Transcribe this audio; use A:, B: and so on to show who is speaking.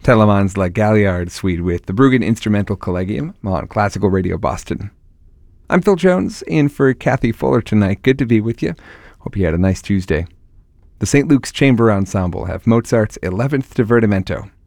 A: Telemann's La Galliard Suite with the Bruggen Instrumental Collegium on Classical Radio Boston. I'm Phil Jones, in for Kathy Fuller tonight. Good to be with you. Hope you had a nice Tuesday. The St. Luke's Chamber Ensemble have Mozart's 11th Divertimento,